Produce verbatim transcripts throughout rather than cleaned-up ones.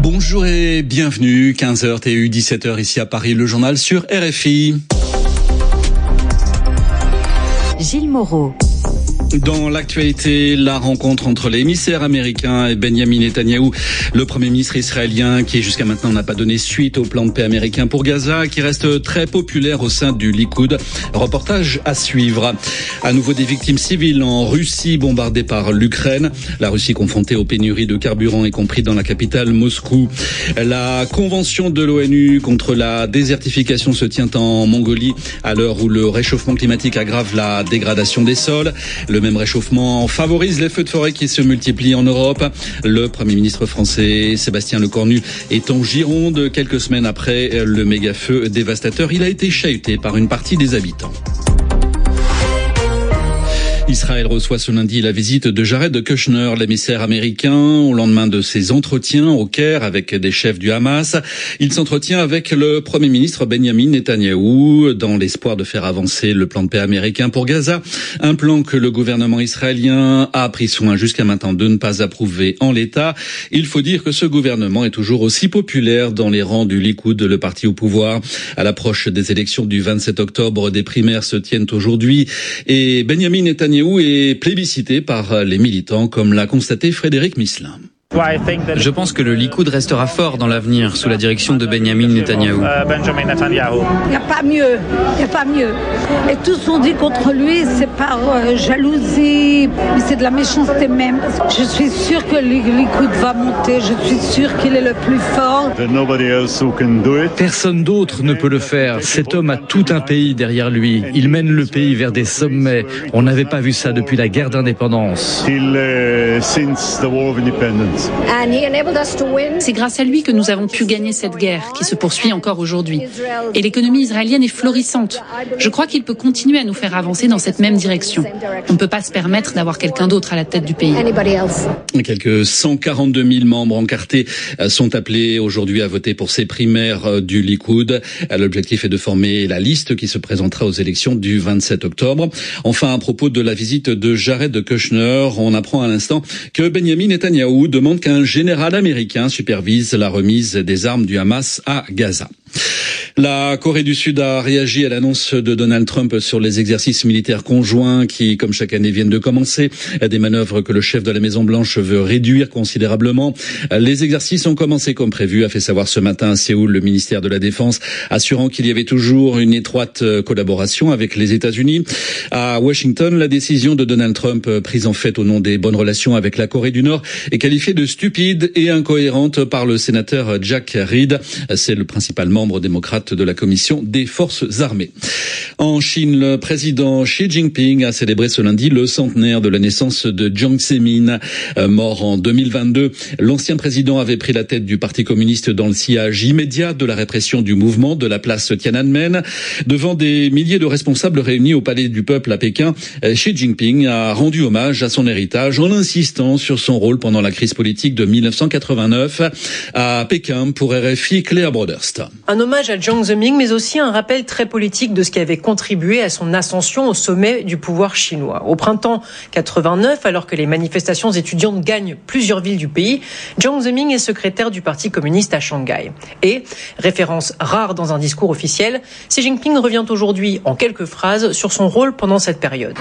Bonjour et bienvenue, quinze heures T U, dix-sept heures ici à Paris, le journal sur R F I. Gilles Moreau. Dans l'actualité, la rencontre entre l'émissaire américain et Benjamin Netanyahou, le premier ministre israélien qui jusqu'à maintenant n'a pas donné suite au plan de paix américain pour Gaza, qui reste très populaire au sein du Likoud. Reportage à suivre. À nouveau des victimes civiles en Russie bombardées par l'Ukraine. La Russie confrontée aux pénuries de carburant, y compris dans la capitale Moscou. La convention de l'ONU contre la désertification se tient en Mongolie à l'heure où le réchauffement climatique aggrave la dégradation des sols. Le même réchauffement favorise les feux de forêt qui se multiplient en Europe. Le Premier ministre français Sébastien Lecornu est en Gironde quelques semaines après le méga-feu dévastateur. Il a été chahuté par une partie des habitants. Israël reçoit ce lundi la visite de Jared Kushner, l'émissaire américain, au lendemain de ses entretiens au Caire avec des chefs du Hamas. Il s'entretient avec le Premier ministre Benjamin Netanyahou dans l'espoir de faire avancer le plan de paix américain pour Gaza. Un plan que le gouvernement israélien a pris soin jusqu'à maintenant de ne pas approuver en l'état. Il faut dire que ce gouvernement est toujours aussi populaire dans les rangs du Likoud, le parti au pouvoir. À l'approche des élections du vingt-sept octobre, des primaires se tiennent aujourd'hui et Benjamin Netanyahou est plébiscité par les militants, comme l'a constaté Frédéric Misselin. Je pense que le Likoud restera fort dans l'avenir sous la direction de Benjamin Netanyahou. Il n'y a pas mieux, il n'y a pas mieux. Et tout ce qu'on dit contre lui, c'est par euh, jalousie, mais c'est de la méchanceté même. Je suis sûre que le Likoud va monter, je suis sûre qu'il est le plus fort. Personne d'autre ne peut le faire. Cet homme a tout un pays derrière lui. Il mène le pays vers des sommets. On n'avait pas vu ça depuis la guerre d'indépendance. C'est grâce à lui que nous avons pu gagner cette guerre qui se poursuit encore aujourd'hui. Et l'économie israélienne est florissante. Je crois qu'il peut continuer à nous faire avancer dans cette même direction. On ne peut pas se permettre d'avoir quelqu'un d'autre à la tête du pays. Quelques cent quarante-deux mille membres encartés sont appelés aujourd'hui à voter pour ces primaires du Likoud. L'objectif est de former la liste qui se présentera aux élections du vingt-sept octobre. Enfin, à propos de la visite de Jared Kushner, on apprend à l'instant que Benjamin Netanyahou demande qu'un général américain supervise la remise des armes du Hamas à Gaza. La Corée du Sud a réagi à l'annonce de Donald Trump sur les exercices militaires conjoints qui, comme chaque année, viennent de commencer. Des manœuvres que le chef de la Maison-Blanche veut réduire considérablement. Les exercices ont commencé comme prévu, a fait savoir ce matin à Séoul le ministère de la Défense, assurant qu'il y avait toujours une étroite collaboration avec les États-Unis. À Washington, la décision de Donald Trump, prise en fait au nom des bonnes relations avec la Corée du Nord, est qualifiée de stupide et incohérente par le sénateur Jack Reed. C'est le principal membre démocrate de la commission des forces armées. En Chine, le président Xi Jinping a célébré ce lundi le centenaire de la naissance de Jiang Zemin, mort en deux mille vingt-deux. L'ancien président avait pris la tête du Parti communiste dans le sillage immédiat de la répression du mouvement de la place Tiananmen. Devant des milliers de responsables réunis au Palais du Peuple à Pékin, Xi Jinping a rendu hommage à son héritage en insistant sur son rôle pendant la crise politique de mille neuf cent quatre-vingt-neuf. À Pékin, pour R F I, Claire Broderst. Un hommage à Jiang Zemin, mais aussi un rappel très politique de ce qui avait contribué à son ascension au sommet du pouvoir chinois. Au printemps quatre-vingt-neuf, alors que les manifestations étudiantes gagnent plusieurs villes du pays, Jiang Zemin est secrétaire du Parti communiste à Shanghai. Et, référence rare dans un discours officiel, Xi Jinping revient aujourd'hui en quelques phrases sur son rôle pendant cette période.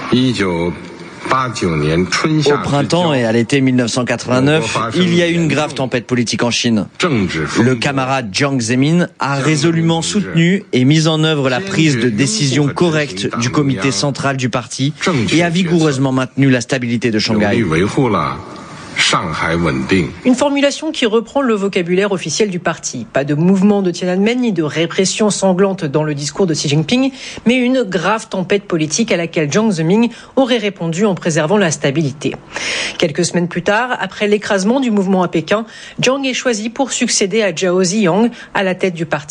Au printemps et à l'été mille neuf cent quatre-vingt-neuf, il y a eu une grave tempête politique en Chine. Le camarade Jiang Zemin a résolument soutenu et mis en œuvre la prise de décision correcte du comité central du parti et a vigoureusement maintenu la stabilité de Shanghai. Une formulation qui reprend le vocabulaire officiel du parti. Pas de mouvement de Tiananmen ni de répression sanglante dans le discours de Xi Jinping, mais une grave tempête politique à laquelle Jiang Zemin aurait répondu en préservant la stabilité. Quelques semaines plus tard, après l'écrasement du mouvement à Pékin, Jiang est choisi pour succéder à Zhao Ziyang à la tête du parti.